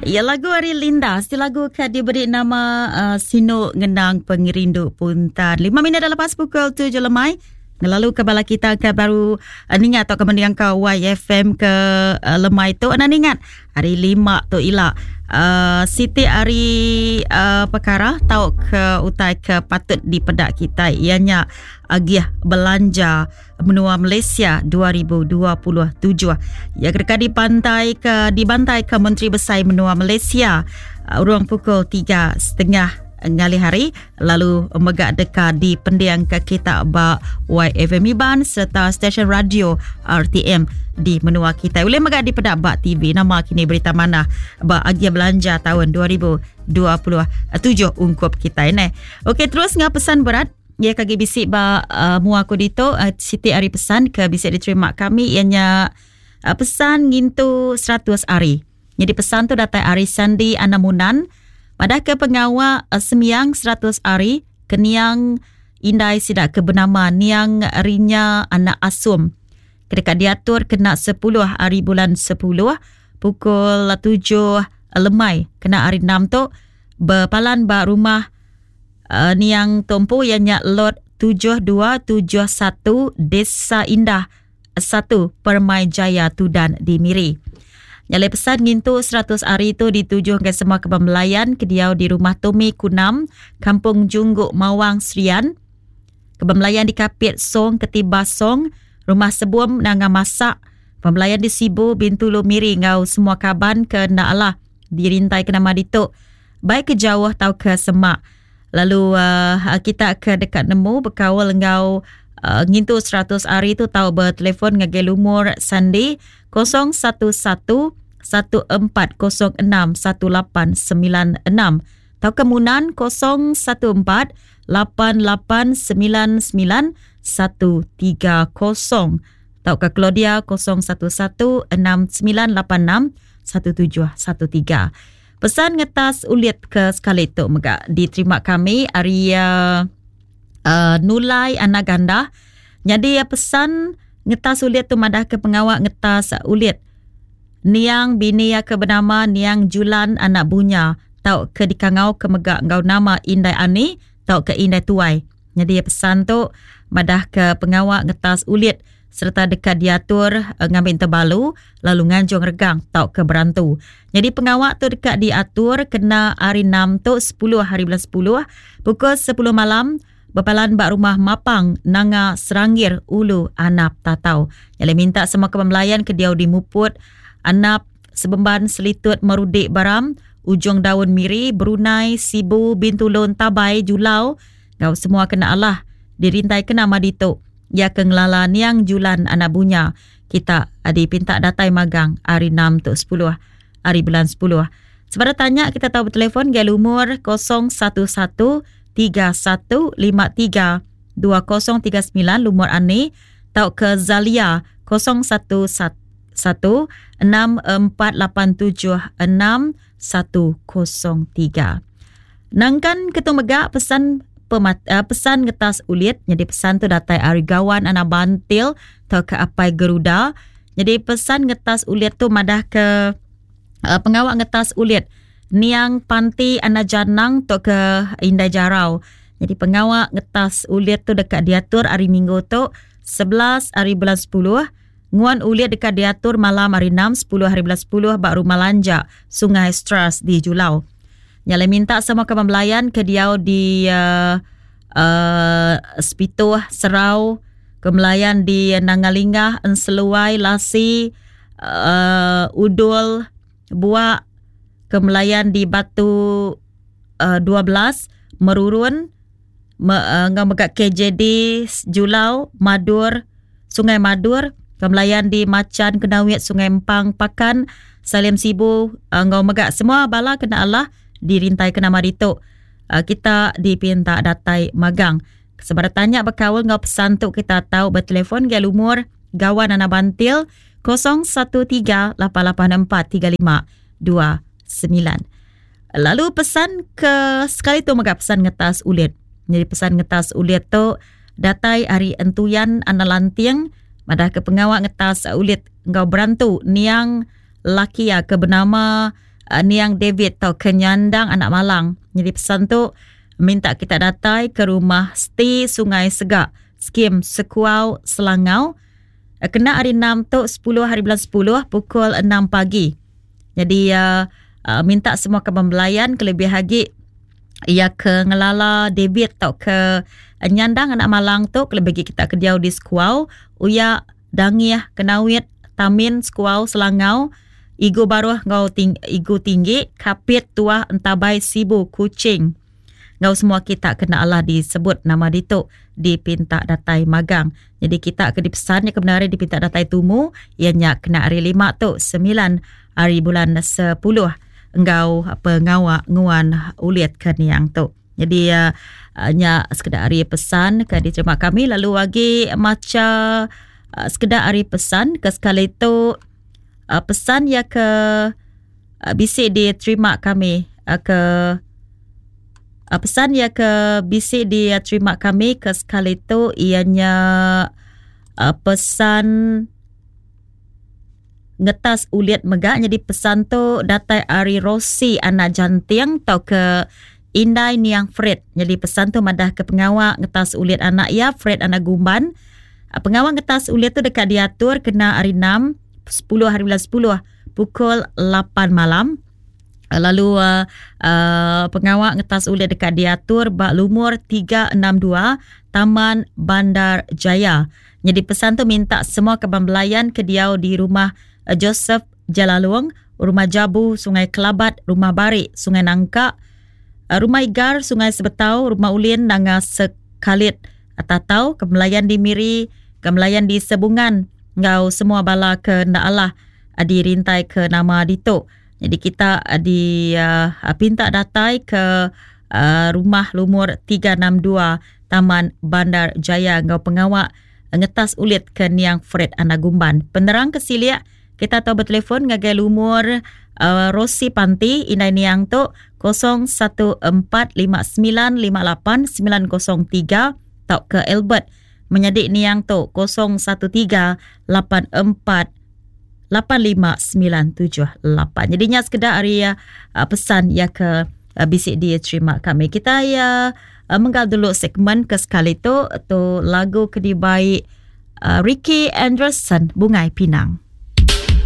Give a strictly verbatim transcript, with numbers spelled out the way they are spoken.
Ya, lagu Ari Linda. Si lagu kad diberi nama uh, Sino Ngenang Pengirindu Puntan. Lima minit dah lepas pukul tujuh lemai. Lalu kebala kita ke baru uh, ningat atau kemudian ke Y F M ke uh, lemai tu. Anda ingat hari lima tu ila uh, Siti hari uh, perkara tahu ke utai ke patut di pedak kita. Ianya agiah belanja menua Malaysia dua ribu dua puluh tujuh. Ya, ketika di pantai ke dibantai ke Menteri Besar menua Malaysia uh, ruang pukul tiga setengah ngali hari, lalu megak dekat di pendiang ke kita ba Y F M Iban serta stesen radio R T M di menua kita. Boleh megak di pedak ba T V nama kini berita mana ba agia belanja tahun dua ribu dua puluh tujuh ungkup kita ini. Okey, terus ngah pesan berat ya kagi bisik ba uh, mua aku dito uh, Siti Ari pesan ke bisik diterima kami ianya uh, pesan ngintu seratus hari. Jadi pesan tu datai Ari Sandi Anamunan pada ke pengawal uh, semiang seratus hari keniang indai sidak ke bernama niang rinya anak asum. Kedekat diatur kena sepuluh hari bulan sepuluh pukul tujuh lemai kena hari enam tu berpalan ba rumah uh, niang tumpu ianya lot tujuh dua tujuh satu Desa Indah satu Permai Jaya Tudan di Miri. Nyalai pesan ngintu seratus hari itu dituju ke semua kebembelayan kediau di rumah Tomi Kunam, Kampung Jungguk Mawang Serian. Kebembelayan di Kapit Song Ketiba Song, rumah Sebum Nanga Masak. Pembelayan di Sibu Bintulu Miri ngau semua kaban ke Na'alah dirintai ke nama dituk. Baik ke jauh tau ke semak. Lalu uh, kita ke dekat nemu berkawal ngau uh, ngintu seratus hari itu tau bertelefon ngagel umur Sandi kosong satu satu satu empat kosong enam satu lapan sembilan enam atau kemunan kosong satu empat lapan lapan sembilan sembilan satu tiga kosong atau ke Claudia kosong satu satu enam sembilan lapan enam satu tujuh satu tiga. Pesan ngetas ulit ke sekali tu megak diterima kami Arya uh, Nulai anak ganda. Jadi uh, pesan ngetas ulit tu madah ke pengawak ngetas ulit niang bini ya ke bernama niang Julan anak bunya tau ke dikangau ke megak ngau nama Indai Ani tau ke Indai Tuai. Jadi pesan tu madah ke pengawak ngetas ulit serta dekat diatur uh, ngambil terbalu lalu nganjung regang tau ke berantu. Jadi pengawak tu dekat diatur kena hari enam tu sepuluh hari bulan sepuluh pukul sepuluh malam berpalan bak rumah Mapang Nanga Serangir Ulu Anap Tatau. Yang minta semua kebembelayan ke diau dimuput Anap Sebemban Selitut Merudik Baram Ujung Daun Miri Brunei Sibu Bintulun Tabai Julau ngau semua kena Allah dirintai kena Madito ya kenglala niang Julan anak bunya. Kita adi pinta datai magang hari enam tu sepuluh hari bulan sepuluh. Sepada tanya kita tahu bertelefon gel umur kosong satu satu tiga satu lima tiga dua kosong tiga sembilan lumur ane tau ke Zalia kosong satu satu enam empat lapan tujuh enam satu kosong tiga. Nangkan ketumegak pesan pemat, uh, pesan ngetas ulit. Jadi pesan tu datai Arigawan anak Bantil tau ke Apai Geruda. Jadi pesan ngetas ulit tu madah ke uh, pengawak ngetas ulit Niang Panti anak Janang tu ke Indai Jarau. Jadi pengawak ngetas ulit tu dekat diatur hari Minggu tu sebelas hari bulan sepuluh. Nguan ulit dekat diatur malam hari enam sepuluh hari bulan sepuluh bak rumah Lanja Sungai Stras di Julau. Nyala minta semua kebembelayan ke diau di uh, uh, Spituh Serau, kebembelayan di Nangalingah, Enseluai, Lasi, uh, Udul, Buak, kebembelayan di Batu uh, dua belas, Merurun, me, uh, Ngamegak K J D, Julau, Madur, Sungai Madur, kebembelayan di Macan, Kenawiat, Sungai Empang, Pakan, Salim Sibu, uh, Ngamegak semua bala kena Allah dirintai kena Marito. Uh, kita dipinta datai magang. Sebarang tanya berkawal ngau pesan tu kita tahu bertelefon gel umur Gawan anak Bantil kosong satu tiga lapan lapan empat tiga lima dua sembilan. Lalu pesan ke sekali tu megak pesan ngetas ulit. Jadi pesan ngetas ulit tu datai hari entuyan anak lantiang madah ke pengawak ngetas ulit ngau berantu niang laki ya ke bernama uh, Niang David tau Kenyandang Anak Malang. Jadi pesan tu minta kita datai ke rumah stay Sungai Segak, skim Sekuau Selangau. Uh, kena hari enam tu sepuluh hari bulan sepuluh pukul enam pagi. Jadi uh, uh, minta semua ke pembelayan kelebih lagi ia ke ngelala David tau ke Nyandang Anak Malang tu kelebih kita ke diau di Sekuau, uya Dangiah Kenawit Tamin Sekuau Selangau, Igu Baruh ngau ting, Igu Tinggi Kapit Tuah Entabai Sibu Kucing. Ngau semua kita kena Allah disebut nama ditu dipinta datai magang. Jadi kita ke dipesannya kebenaran dipinta datai tumu ianya kena hari lima tu sembilan hari bulan sepuluh engkau pengawak nguan uliat ke niang tu. Jadi uh, nya sekedar hari pesan ke diterima kami lalu lagi macam uh, sekedar hari pesan ke sekali tu uh, pesan ya ke uh, bisik diterima kami uh, ke uh, pesan ya ke bisik diterima kami ke sekali tu ianya uh, pesan ngetas uliat megak. Jadi pesan tu datai Ari Rosi anak jantiang tau ke Indai Niang Fred. Jadi pesan tu madah ke pengawak ngetas uliat anak ya Fred anak Gumban. Pengawak ngetas uliat tu dekat diatur kena hari enam sepuluh hari bulan sepuluh pukul lapan malam. Lalu uh, uh, pengawak ngetas uliat dekat diatur bak lumur tiga enam dua Taman Bandar Jaya. Jadi pesan tu minta semua kebambelayan ke diau di rumah Joseph Jalaluang, Rumah Jabu Sungai Kelabat, Rumah Barik Sungai Nangka, Rumah Igar Sungai Sebetau, Rumah Ulin Nanga Sekalit Tatau, Kemelayan di Miri, Kemelayan di Sebungan. Ngau semua bala ke Na'alah dirintai ke nama ditu. Jadi kita di uh, pinta datai ke uh, rumah lumur tiga enam dua Taman Bandar Jaya. Ngau pengawak ngetas ulit ke Niang Fred anak Gumban. Penerang kesilia kita tahu bertelefon ngagai lumur uh, Rosi Panti inai Niang tu kosong satu empat lima sembilan lima lapan sembilan kosong tiga tau ke Albert menyadik Niang tu kosong satu tiga lapan empat lapan lima sembilan tujuh lapan. Jadinya sekedar hari uh, pesan ya ke uh, bisik dia terima kami. Kita ya uh, menggal dulu segmen ke sekali tu tu lagu kedibai uh, Ricky Anderson Bungai Pinang.